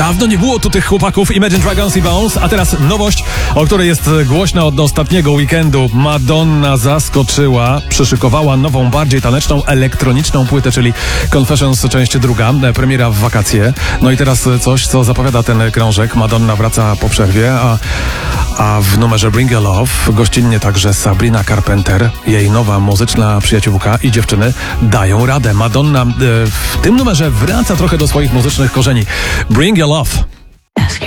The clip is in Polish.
Dawno nie było tu tych chłopaków Imagine Dragons i Bones, a teraz nowość, o której jest głośna od ostatniego weekendu. Madonna zaskoczyła, przyszykowała nową, bardziej taneczną, elektroniczną płytę, czyli Confessions część druga, premiera w wakacje. No i teraz coś, co zapowiada ten krążek. Madonna wraca po przerwie, a w numerze Bring Your Love gościnnie także Sabrina Carpenter, jej nowa muzyczna przyjaciółka, i dziewczyny dają radę. Madonna w tym numerze wraca trochę do swoich muzycznych korzeni. Bring Your Love.